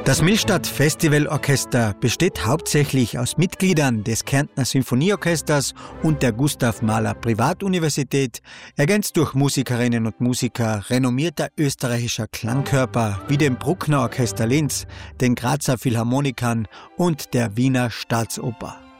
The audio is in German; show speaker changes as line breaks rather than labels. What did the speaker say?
Das Millstatt Festivalorchester besteht hauptsächlich aus Mitgliedern des Kärntner Sinfonieorchesters und der Gustav Mahler Privatuniversität, ergänzt durch Musikerinnen und Musiker renommierter österreichischer Klangkörper wie dem Bruckner Orchester Linz, den Grazer Philharmonikern und der Wiener Staatsoper.